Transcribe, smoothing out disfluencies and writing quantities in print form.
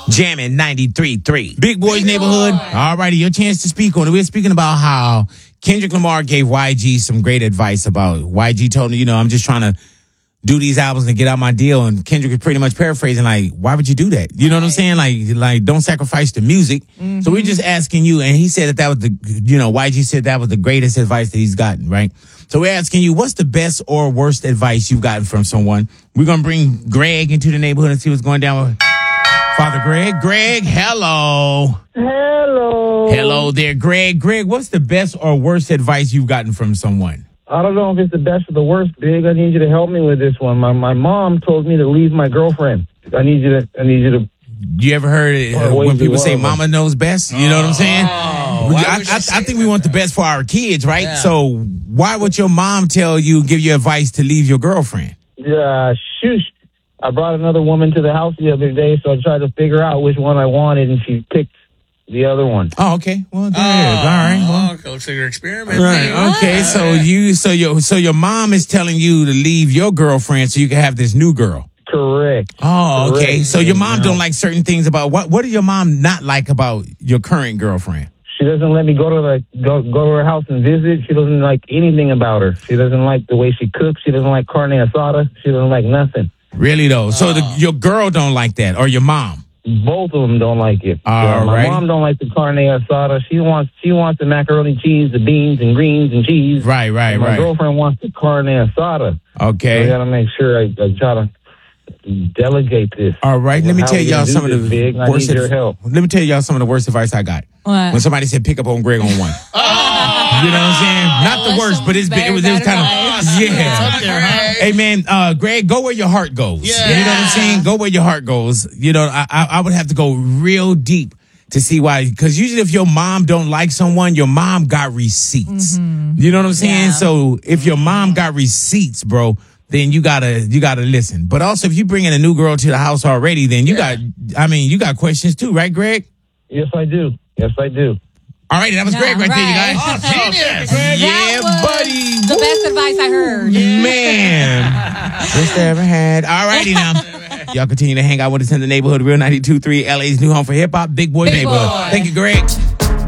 Jamming 93.3. Big Boys Neighborhood. All righty, your chance to speak on it. We're speaking about how Kendrick Lamar gave YG some great advice about YG told him, I'm just trying to do these albums and get out my deal. And Kendrick is pretty much paraphrasing, like, why would you do that? You know what I'm saying? Like don't sacrifice the music. Mm-hmm. So we're just asking you, and he said that was YG said that was the greatest advice that he's gotten, right? So we're asking you, what's the best or worst advice you've gotten from someone? We're going to bring Greg into the neighborhood and see what's going down with Father Greg. Greg, hello. Hello. Hello there, Greg. Greg, what's the best or worst advice you've gotten from soone? I don't know if it's the best or the worst, Big. I need you to help me with this one. My mom told me to leave my girlfriend. I need you to. You ever heard when people say mama knows best? You know what I'm saying? I think we want the best for our kids, right? Yeah. So why would your mom give you advice to leave your girlfriend? Shush. I brought another woman to the house the other day, so I tried to figure out which one I wanted, and she picked the other one. Oh, okay. Well, there it is. All right. Well, so you're experimenting. Right. Okay. So your mom is telling you to leave your girlfriend so you can have this new girl. Correct. Oh, okay. Correct. So your mom don't like certain things about what do your mom not like about your current girlfriend? She doesn't let me go to her house and visit. She doesn't like anything about her. She doesn't like the way she cooks. She doesn't like carne asada. She doesn't like nothing. Really though? So your girl don't like that, or your mom? Both of them don't like it. My mom don't like the carne asada. She wants the macaroni cheese, the beans and greens and cheese. Right. My girlfriend wants the carne asada. Okay. So I gotta make sure I try to delegate this. All right. Let me tell y'all some of the worst. Let me tell y'all some of the worst advice I got. What? When somebody said pick up on Greg on one. You know what I'm saying? Not the worst, but it was kind of yeah. Hey man, Greg, go where your heart goes. Yeah. You know what I'm saying? Go where your heart goes. I would have to go real deep to see why. Because usually, if your mom don't like someone, your mom got receipts. Mm-hmm. You know what I'm saying? Yeah. So if your mom got receipts, bro, then you gotta listen. But also, if you bring in a new girl to the house already, then you got questions too, right, Greg? Yes, I do. All right, that was Greg right there, you guys. Oh, genius. Yeah, buddy. The best advice I heard. Man. Best I ever had. All righty now. Y'all continue to hang out with us in the neighborhood. Real 92.3, LA's new home for hip-hop. Big Boy Neighborhood. Thank you, Greg.